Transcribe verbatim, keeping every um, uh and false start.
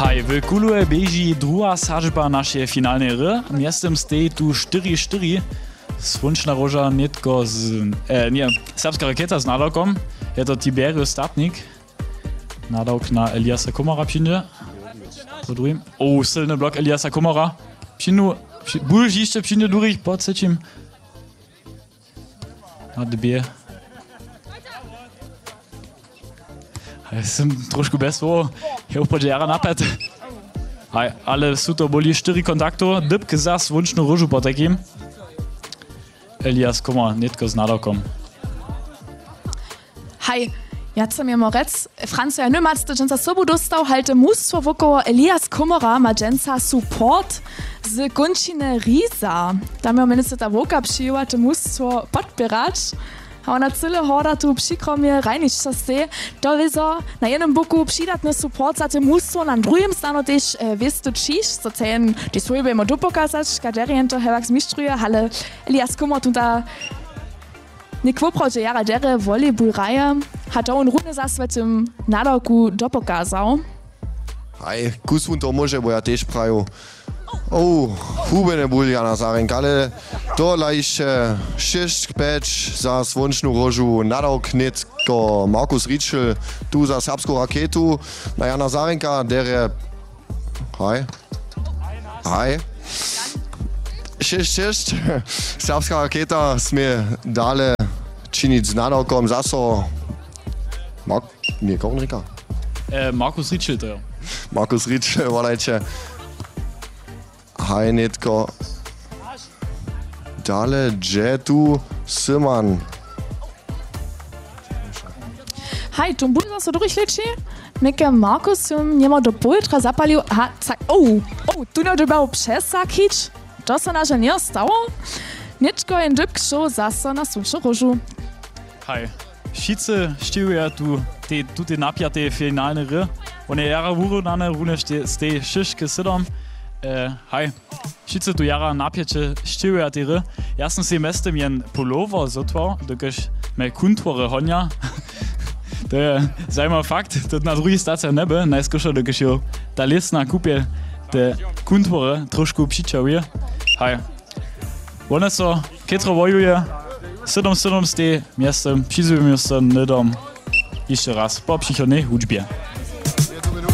Hej, w Kulue bieži druga sadžba naše finalne R. Miestem stej tu štyri štyri. Slunčna roža netko z... E, nie, serbska raketa z nadawkom. Je to Tiberius Statnik. Nadawk na Eliasa Komara przyjdzie. Po drugim. O, silny blok Eliasa Komara. Przyjdzie... Bulż jeszcze przyjdzie durch po trzecim. Na dbie. Jestem trošku bez toho. Je úplně jara napad. Hej, ale sú to boli štyri kontakto. Dybk za slunčnú rožu po takým. Elias Komar, netko s nadawkom. Hej, ja chcem jemu rec, Francja Nymac, to dženca sobu dostał, halte mustwo wokoło Elias Komara ma dženca support z Gunčine Riza. Tam je minister ta woka przyjęła to mustwo podpierać. A ona cyle horda tu przykromie rajniczca ste, to wizo na jednym boku przydatny support za tym mustwo, na drugim stanu też e, wiesz tu czyś, co ten te swojby mu pokazać, kaderien to hewak zmistruje, ale Elias Komar tu ta nie kwoprodzie jara dere volleyball raja, hat on runde za svetim nadawku dopokazał. Hej, kusvun to może, bo ja też praju. O, hubene Buljana Zarenka, ale to lajše šest peć za slunčnú rožu nadawk netko Markus Ritschl, tu za serbsku raketu, na Jana Zarenka, dere... Hej. Hej. šest šest, serbska raketa sme dale činiť s nadawkom zaso... Mark... Nie, koho on říká? E, Markus Ritschl to jo. Markus Ritschl, volajče. Hej, netko. Dale, Jetu, Simon. Hej, tu bude zase durchleči. Neke Markus jim njemo do poltra zapalił. Aha, tak, oh, oh, tu ne dobav přesakić. To se naže nie stało. Ničko jen dybk šo zase na slunčnú rožu. Hej, šice štivuje tu te, tu te napjate finalne R. One jara vurunane rune ste šiške sedom. Uh, hej, šice tu jara napjete štivuje te R. Ja sam si mestem jen pullover zotval, dokaž me kuntvore honja. To je zajímavý fakt, to na druhý stace nebe, najskôršie dokaž jo ta lisna kupie te kuntvore trošku přičavuje. Hej, one so ketro vojuje, sedom sedom ste miestem, přizujeme se nedom ještě raz po přichodnej hudžbě.